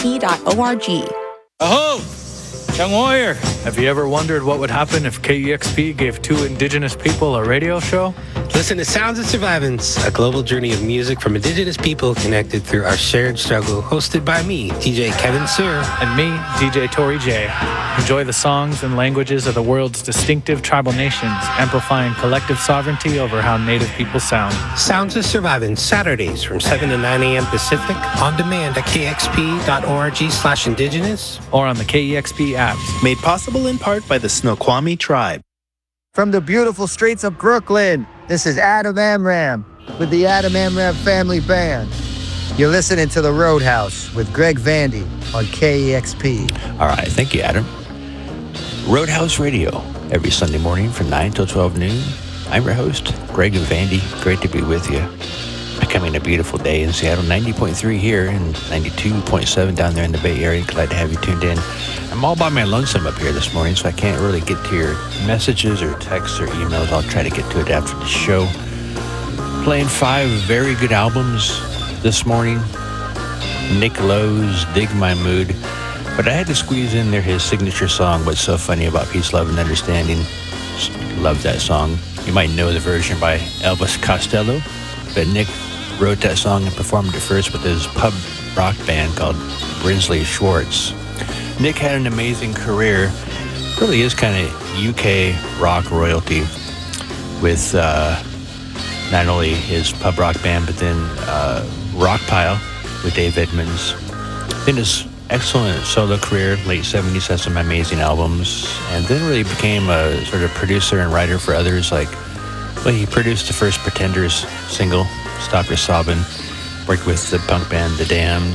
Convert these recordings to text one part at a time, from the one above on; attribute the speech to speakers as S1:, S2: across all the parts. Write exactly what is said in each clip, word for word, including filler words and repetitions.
S1: p dot org.
S2: Aho! Young warrior, have you ever wondered what would happen if K E X P gave two indigenous people a radio show?
S3: Listen to Sounds of Survivance, a global journey of music from indigenous people connected through our shared struggle, hosted by me, D J Kevin Sir.
S2: And me, D J Tori J. Enjoy the songs and languages of the world's distinctive tribal nations, amplifying collective sovereignty over how Native people sound.
S3: Sounds of Survivance, Saturdays from seven to nine a.m. Pacific, on demand at k x p dot org slash indigenous.
S2: Or on the K E X P apps.
S4: Made possible in part by the Snoqualmie tribe.
S5: From the beautiful streets of Brooklyn, this is Adam Amram with the Adam Amram Family Band. You're listening to The Roadhouse with Greg Vandy on K E X P.
S6: All right, thank you, Adam. Roadhouse Radio, every Sunday morning from nine till twelve noon. I'm your host, Greg Vandy. Great to be with you. Becoming a beautiful day in Seattle, ninety point three here and ninety-two point seven down there in the Bay Area. Glad to have you tuned in. I'm all by my lonesome up here this morning, so I can't really get to your messages or texts or emails. I'll try to get to it after the show. Playing five very good albums this morning. Nick Lowe's Dig My Mood. But I had to squeeze in there his signature song, What's So Funny About Peace, Love, and Understanding. Love that song. You might know the version by Elvis Costello, but Nick wrote that song and performed it first with his pub rock band called Brinsley Schwartz. Nick had an amazing career. Really is kind of U K rock royalty with uh, not only his pub rock band, but then uh, Rockpile with Dave Edmunds. Then his excellent solo career, late seventies, had some amazing albums, and then really became a sort of producer and writer for others. Like, well, he produced the first Pretenders single, Stop Your Sobbin', worked with the punk band The Damned,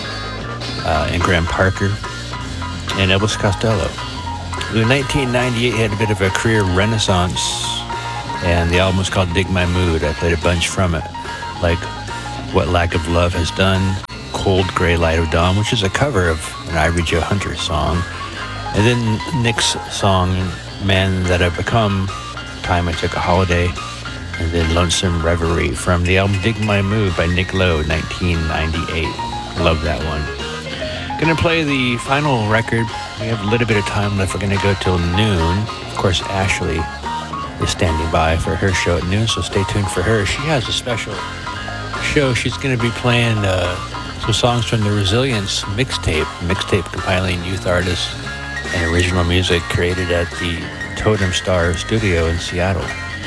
S6: uh, and Graham Parker, and Elvis Costello. In nineteen ninety-eight, he had a bit of a career renaissance, and the album was called Dig My Mood. I played a bunch from it, like What Lack of Love Has Done, Cold Gray Light of Dawn, which is a cover of an Ivory Joe Hunter song, and then Nick's song, Man That I've Become, Time I Took a Holiday, and then Lonesome Reverie from the album Dig My Mood by Nick Lowe, nineteen ninety-eight. Love that one. Gonna play the final record. We have a little bit of time left. We're gonna go till noon. Of course, Ashley is standing by for her show at noon, so stay tuned for her. She has a special show. She's gonna be playing uh, some songs from the Resilience mixtape, mixtape compiling youth artists and original music created at the Totem Star Studio in Seattle.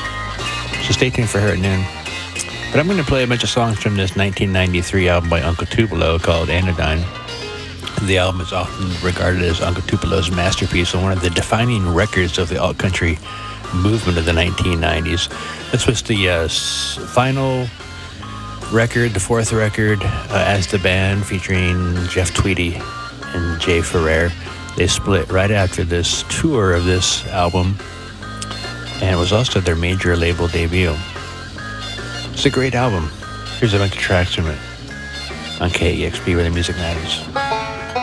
S6: So stay tuned for her at noon. But I'm going to play a bunch of songs from this nineteen ninety-three album by Uncle Tupelo called Anodyne. The album is often regarded as Uncle Tupelo's masterpiece and one of the defining records of the alt-country movement of the nineteen nineties. This was the uh, final record, the fourth record, uh, as the band, featuring Jeff Tweedy and Jay Ferrer. They split right after this tour of this album, and it was also their major label debut. It's a great album. Here's a bunch of tracks from it on K E X P, where the music matters.